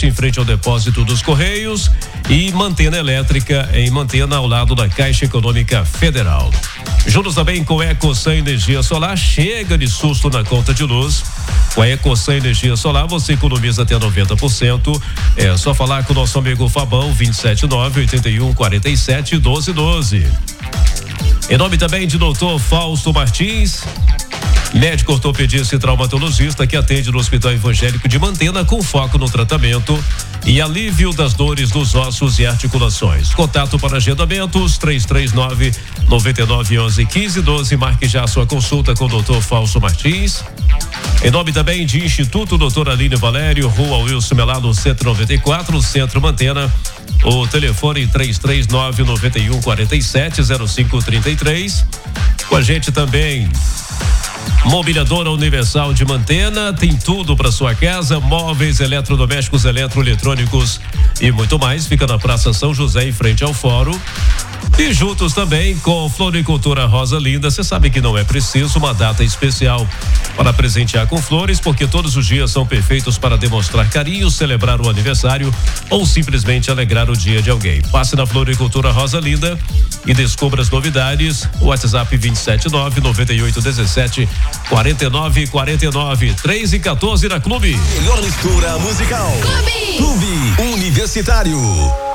em frente ao depósito dos Correios, e Mantena Elétrica em Mantena, ao lado da Caixa Econômica Federal. Juntos também com EcoSan Energia Solar. Chega de susto na conta de luz. Com a EcoSan Energia Solar você economiza até 90%. É só falar com o nosso amigo Fabão, 279-8147-1212. Em nome também de Dr. Fausto Martins, médico ortopedista e traumatologista que atende no Hospital Evangélico de Mantena, com foco no tratamento e alívio das dores dos ossos e articulações. Contato para agendamentos 339-9911-1512. Marque já a sua consulta com o Dr. Fausto Martins. Em nome também de Instituto Dr. Aline Valério, Rua Wilson Melado, 194, Centro Mantena. O telefone 339-9147-0533. Com a gente também Mobiliadora Universal de Mantena, tem tudo para sua casa, móveis, eletrodomésticos, eletroeletrônicos e muito mais. Fica na Praça São José, em frente ao Fórum. E juntos também com Floricultura Rosa Linda. Você sabe que não é preciso uma data especial para presentear com flores, porque todos os dias são perfeitos para demonstrar carinho, celebrar o aniversário ou simplesmente alegrar o dia de alguém. Passe na Floricultura Rosa Linda e descubra as novidades. WhatsApp 279-9817-4949, 3 e 14 na Clube. Melhor mistura musical. Clube Universitário.